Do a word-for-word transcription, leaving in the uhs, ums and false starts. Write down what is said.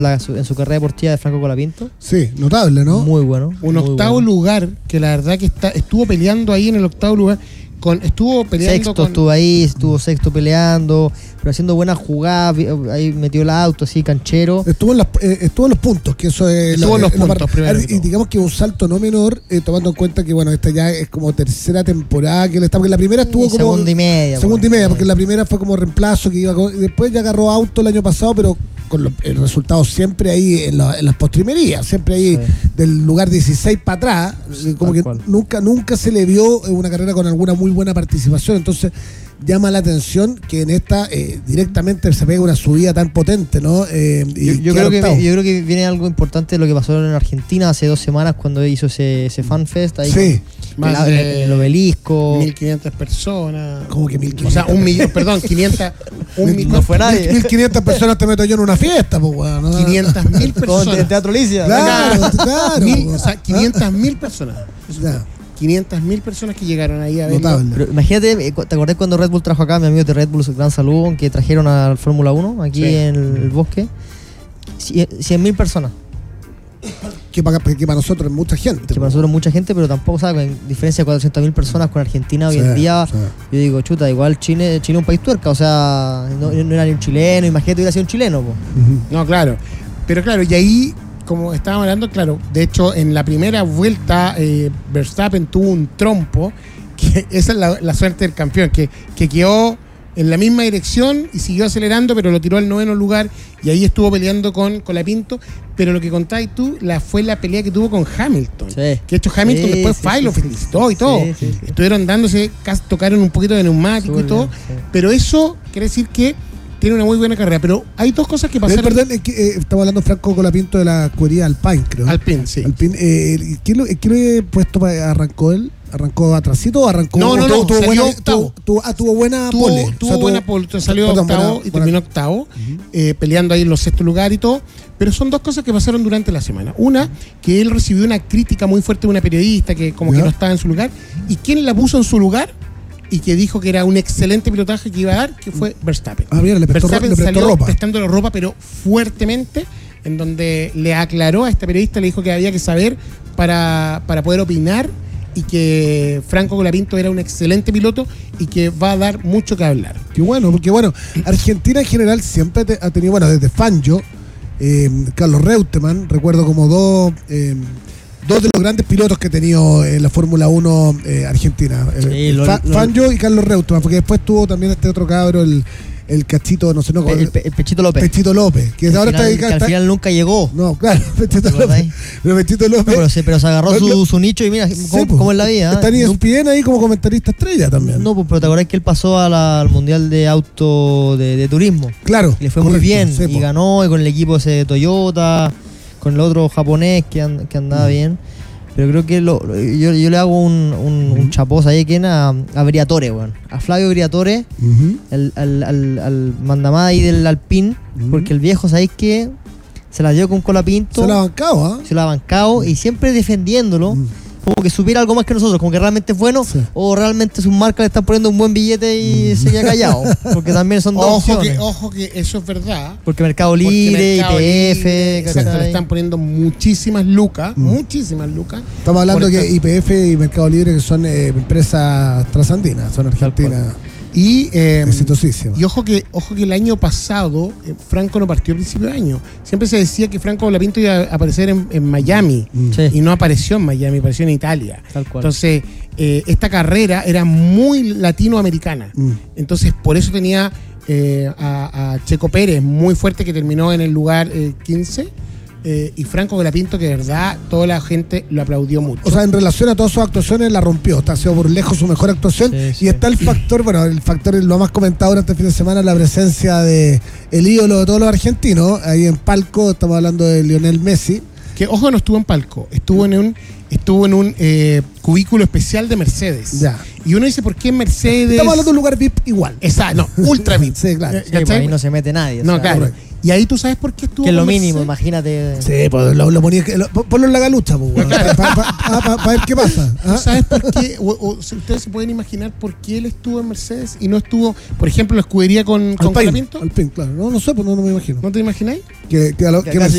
la, su, en su carrera deportiva de Franco Colapinto. Sí, notable, ¿no? Muy bueno. Un muy octavo bueno. lugar que la verdad que está, estuvo peleando ahí en el octavo lugar. Con, estuvo peleando Sexto con, estuvo ahí, estuvo sexto peleando, pero haciendo buenas jugadas, ahí metió el auto así, canchero. Estuvo en, las, eh, estuvo en los puntos, que eso es... Estuvo en los eh, la puntos, par- primero que Y todo. digamos que un salto no menor, eh, tomando en cuenta que, bueno, esta ya es como tercera temporada que él está, porque la primera estuvo Y como... segunda y media. Segunda y bueno, media, sí. porque la primera fue como reemplazo, que iba con- y después ya agarró auto el año pasado, pero con los, el resultado siempre ahí en, la, en las postrimerías, siempre ahí Sí. del lugar dieciséis para atrás, eh, como Tal que cual. nunca nunca se le vio una carrera con alguna muy buena participación, entonces llama la atención que en esta eh, directamente se pega una subida tan potente, ¿no? Eh, y Yo, yo queda creo que, octavo. yo creo que viene algo importante de lo que pasó en Argentina hace dos semanas cuando hizo ese, ese FanFest ahí Sí. con Más el, de el obelisco. mil quinientas personas. Como que mil O quinientas. sea, un millón, perdón, quinientas. Un Mil- millón, fue nadie. mil quinientas personas te meto yo en una fiesta, pues, weón. ¿no? quinientas mil Con personas. el Teatro Alicia. Claro, claro. Mil, pues, o sea, quinientas mil personas. ya, quinientas mil personas que llegaron ahí a verlo. notable. Pero imagínate, eh, ¿te acordás cuando Red Bull trajo acá, mi amigo de Red Bull, gran saludo, que trajeron al Fórmula uno aquí Sí. en el, el bosque? cien mil personas. Que para, que para nosotros es mucha gente. Que para nosotros es mucha gente, pero tampoco, ¿sabes? En diferencia de cuatrocientas mil personas con Argentina hoy Sí, en día, sí. yo digo, chuta, igual Chile, Chile es un país tuerca, o sea, no, no era ni un chileno, imagínate hubiera sido un chileno, po. Ujú. No, claro. Pero claro, y ahí, como estábamos hablando, claro, de hecho, en la primera vuelta, eh, Verstappen tuvo un trompo, que esa es la, la suerte del campeón, que, que quedó en la misma dirección y siguió acelerando, pero lo tiró al noveno lugar y ahí estuvo peleando con Colapinto. Pero lo que contáis tú la, fue la pelea que tuvo con Hamilton. Sí. Que de hecho Hamilton Sí, después sí, fue y sí, lo sí, felicitó sí, y todo. sí, sí, sí. Estuvieron dándose, casi tocaron un poquito de neumático Súper y todo. bien, sí. Pero eso quiere decir que tiene una muy buena carrera. Pero hay dos cosas que Eh, pasaron. Perdón, es que, eh, estamos hablando Franco Colapinto de la escudería Alpine, creo. Alpine, sí. Alpine, eh, ¿qué, lo, ¿Qué lo he puesto para arrancó él? ¿Arrancó atrasito o arrancó? No, no, o no, tuvo, tuvo salió buena, octavo. tuvo, tuvo- ah, tuvo buena Tuvo, pole. tuvo O sea, buena pole, salió perdón, octavo buena- y buena- terminó octavo, eh, peleando ahí en los sexto lugar y todo. Pero son dos cosas que pasaron durante la semana. Una, que él recibió una crítica muy fuerte de una periodista que como ¿Ya? que no estaba en su lugar. ¿Y quién la puso en su lugar? Y que dijo que era un excelente pilotaje que iba a dar, que fue Verstappen. Ah, mira, le prestó, ro- Verstappen le prestó salió ropa. prestándole ropa, pero fuertemente, en donde le aclaró a esta periodista, le dijo que había que saber para, para poder opinar y que Franco Colapinto era un excelente piloto y que va a dar mucho que hablar. Qué bueno, porque bueno, Argentina en general siempre te- ha tenido, bueno, desde Fangio, eh, Carlos Reutemann, recuerdo como dos, eh, dos de los grandes pilotos que ha tenido en la Fórmula uno eh, Argentina. Eh, Sí, lo- Fa- lo- Fangio y Carlos Reutemann, porque después tuvo también este otro cabro, el, el cachito, no sé, no, El, Pe- el Pechito López. Pechito López, que Que ahora al final, está que al está- final nunca llegó. No, claro, Pechito ¿Te López. acordáis? Pero Pechito No, López. pero, se, pero se agarró Lo- su, lo- su nicho y mira, Sí, como, pues, como en la vida. Está en ¿eh? E S P N ahí como comentarista estrella también. No, pues, pero te acordás que él pasó a la- al Mundial de Auto de, de Turismo. Claro. Y le fue muy correcto, bien. sí, y po. ganó y con el equipo ese de Toyota, con el otro japonés que, and- que andaba Mm. bien. Pero creo que lo, yo, yo le hago un, un, un chapoz ahí ¿quién? a, a Briatore, weón. A Flavio Briatore, Ujú. el, al, al, al mandamás ahí del Alpine, Ujú. porque el viejo, ¿sabéis qué? Se la dio con Colapinto, Se la ha bancado, ¿ah? se lo ha bancado y siempre defendiéndolo. Mm. Como que supiera algo más que nosotros, como que realmente es bueno, Sí. o realmente sus marcas le están poniendo un buen billete y se queda callado. Porque también son dos Ojo opciones. que, ojo que eso es verdad. Porque Mercado Porque Libre, Mercado I P F, Libre, exacto, ¿cachai? le están poniendo muchísimas lucas, Mm. muchísimas lucas. Estamos hablando Por que esta- I P F y Mercado Libre que son eh, empresas trasandinas, son argentinas, Y, eh, exitosísimas. y ojo que ojo que el año pasado eh, Franco no partió a principio de año. Siempre se decía que Franco Colapinto iba a aparecer en, en Miami Mm. Sí, y no apareció en Miami, apareció en Italia. tal cual. Entonces, eh, esta carrera era muy latinoamericana. Mm. Entonces, por eso tenía eh, a, a Checo Pérez muy fuerte, que terminó en el lugar eh, quince. Eh, y Franco Colapinto, que de verdad toda la gente lo aplaudió mucho. O sea, en relación a todas sus actuaciones, la rompió. Está, ha sido por lejos su mejor actuación. Sí, y sí. está el factor, bueno, el factor, lo más comentado durante el fin de semana, la presencia de el ídolo de todos los argentinos. Ahí en palco, estamos hablando de Lionel Messi. Que ojo, no estuvo en palco, estuvo en un estuvo en un eh, cubículo especial de Mercedes. Ya. Y uno dice, ¿por qué Mercedes? Estamos hablando de un lugar V I P igual. Exacto, no, ultra V I P. Sí, claro. Eh, Sí, pues ¿cachai? ahí no se mete nadie. o No, sea, claro. correcto. Y ahí tú sabes por qué estuvo Que es lo con mínimo, Mercedes. imagínate. Sí, pues lo, lo ponía, lo- ponlo en la galucha, pues, weón. Para pa, pa- ah, pa- pa ver qué pasa. ¿Tú ¿ah? sabes por qué? O, o si ustedes se pueden imaginar por qué él estuvo en Mercedes y no estuvo, por ejemplo, en la escudería con, con Alpine, Colapinto. Alpine, claro. No, no sé, pues no, no me imagino. ¿No te imagináis? Que, que, a lo- Que que acá